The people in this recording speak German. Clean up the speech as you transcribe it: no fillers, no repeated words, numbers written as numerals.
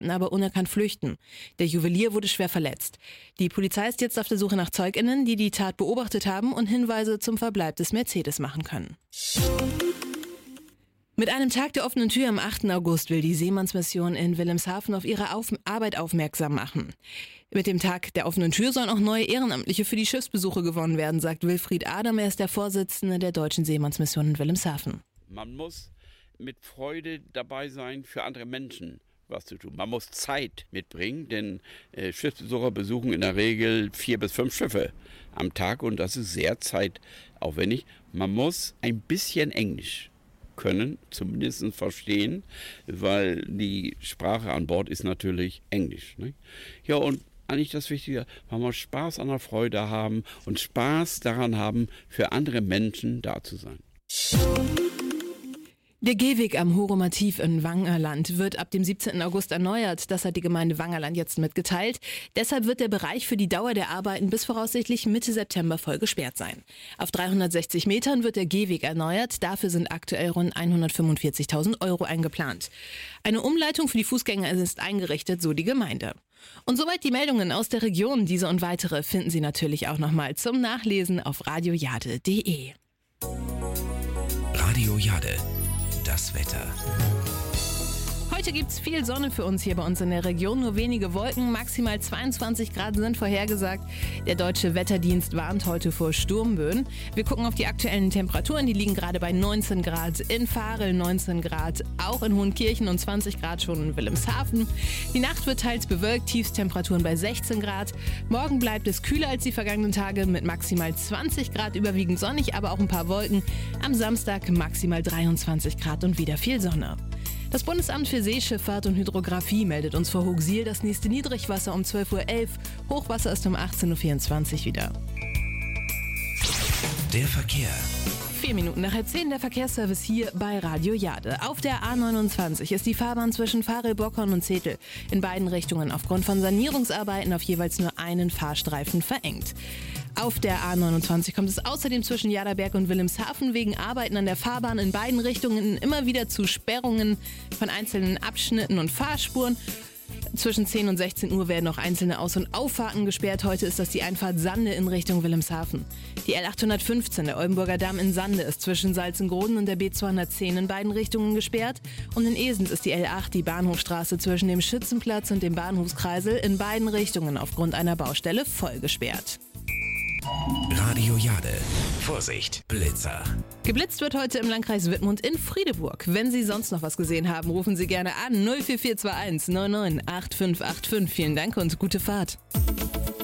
aber unerkannt flüchten. Der Juwelier wurde schwer verletzt. Die Polizei ist jetzt auf der Suche nach ZeugInnen, die die Tat beobachtet haben und Hinweise zum Verbleib des Mercedes machen können. Mit einem Tag der offenen Tür am 8. August will die Seemannsmission in Wilhelmshaven auf ihre Arbeit aufmerksam machen. Mit dem Tag der offenen Tür sollen auch neue Ehrenamtliche für die Schiffsbesuche gewonnen werden, sagt Wilfried Adam. Er ist der Vorsitzende der Deutschen Seemannsmission in Wilhelmshaven. Man muss mit Freude dabei sein, für andere Menschen was zu tun. Man muss Zeit mitbringen, denn Schiffsbesucher besuchen in der Regel 4 bis 5 Schiffe am Tag und das ist sehr zeitaufwendig. Man muss ein bisschen Englisch können, zumindest verstehen, weil die Sprache an Bord ist natürlich Englisch. Ne? Ja, und eigentlich das Wichtige, man muss Spaß an der Freude haben und Spaß daran haben, für andere Menschen da zu sein. Der Gehweg am Horomer Tief in Wangerland wird ab dem 17. August erneuert. Das hat die Gemeinde Wangerland jetzt mitgeteilt. Deshalb wird der Bereich für die Dauer der Arbeiten bis voraussichtlich Mitte September voll gesperrt sein. Auf 360 Metern wird der Gehweg erneuert. Dafür sind aktuell rund 145.000 € eingeplant. Eine Umleitung für die Fußgänger ist eingerichtet, so die Gemeinde. Und soweit die Meldungen aus der Region. Diese und weitere finden Sie natürlich auch nochmal zum Nachlesen auf radiojade.de. Radio Jade. Das Wetter. Heute gibt's viel Sonne für uns hier bei uns in der Region, nur wenige Wolken, maximal 22 Grad sind vorhergesagt. Der Deutsche Wetterdienst warnt heute vor Sturmböen. Wir gucken auf die aktuellen Temperaturen, die liegen gerade bei 19 Grad in Varel, 19 Grad auch in Hohenkirchen und 20 Grad schon in Wilhelmshaven. Die Nacht wird teils bewölkt, Tiefstemperaturen bei 16 Grad. Morgen bleibt es kühler als die vergangenen Tage mit maximal 20 Grad, überwiegend sonnig, aber auch ein paar Wolken. Am Samstag maximal 23 Grad und wieder viel Sonne. Das Bundesamt für Seeschifffahrt und Hydrographie meldet uns vor Hooghsiel das nächste Niedrigwasser um 12:11 Uhr. Hochwasser ist um 18:24 Uhr wieder. Der Verkehr. 4 Minuten nach 10 der Verkehrsservice hier bei Radio Jade. Auf der A29 ist die Fahrbahn zwischen Varel, Bockhorn und Zetel in beiden Richtungen aufgrund von Sanierungsarbeiten auf jeweils nur einen Fahrstreifen verengt. Auf der A29 kommt es außerdem zwischen Jaderberg und Wilhelmshaven wegen Arbeiten an der Fahrbahn in beiden Richtungen immer wieder zu Sperrungen von einzelnen Abschnitten und Fahrspuren. Zwischen 10 und 16 Uhr werden auch einzelne Aus- und Auffahrten gesperrt. Heute ist das die Einfahrt Sande in Richtung Wilhelmshaven. Die L815, der Oldenburger Damm in Sande, ist zwischen Salzengroden und der B210 in beiden Richtungen gesperrt. Und in Esens ist die L8, die Bahnhofstraße zwischen dem Schützenplatz und dem Bahnhofskreisel, in beiden Richtungen aufgrund einer Baustelle voll gesperrt. Radio Jade. Vorsicht, Blitzer. Geblitzt wird heute im Landkreis Wittmund in Friedeburg. Wenn Sie sonst noch was gesehen haben, rufen Sie gerne an 04421 99 8585. Vielen Dank und gute Fahrt.